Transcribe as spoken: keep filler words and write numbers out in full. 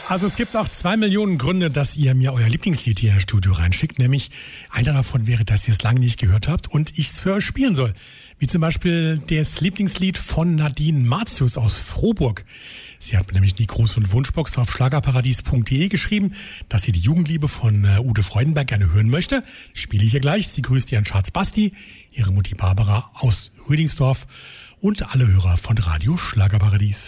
Also es gibt auch zwei Millionen Gründe, dass ihr mir euer Lieblingslied hier ins Studio reinschickt. Nämlich einer davon wäre, dass ihr es lange nicht gehört habt und ich es für euch spielen soll. Wie zum Beispiel das Lieblingslied von Nadine Martius aus Frohburg. Sie hat mir nämlich die Gruß- und Wunschbox auf schlagerparadies punkt de geschrieben, dass sie die Jugendliebe von äh, Ute Freudenberg gerne hören möchte. Spiele ich ihr gleich. Sie grüßt ihren Schatz Basti, ihre Mutti Barbara aus Rüdingsdorf und alle Hörer von Radio Schlagerparadies.